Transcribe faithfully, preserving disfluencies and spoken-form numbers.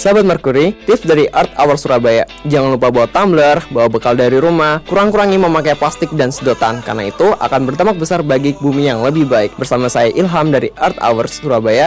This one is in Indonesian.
Sahabat Merkuri, tips dari Earth Hour Surabaya. Jangan lupa bawa tumbler, bawa bekal dari rumah, kurang-kurangi memakai plastik dan sedotan, karena itu akan berdampak besar bagi bumi yang lebih baik. Bersama saya Ilham dari Earth Hour Surabaya.